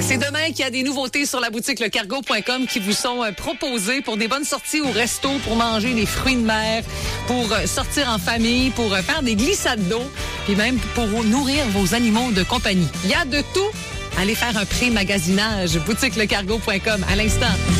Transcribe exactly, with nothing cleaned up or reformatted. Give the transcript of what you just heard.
C'est demain qu'il y a des nouveautés sur la boutique le cargo point com qui vous sont euh, proposées pour des bonnes sorties au resto, pour manger des fruits de mer, pour euh, sortir en famille, pour euh, faire des glissades d'eau, puis même pour nourrir vos animaux de compagnie. Il y a de tout. Allez faire un pré-magasinage. boutique le cargo point com à l'instant.